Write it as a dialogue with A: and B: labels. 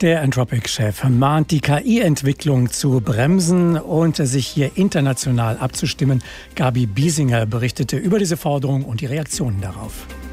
A: Der Anthropic-Chef mahnt, die KI-Entwicklung zu bremsen und sich hier international abzustimmen. Gabi Biesinger berichtete über diese Forderung und die Reaktionen darauf.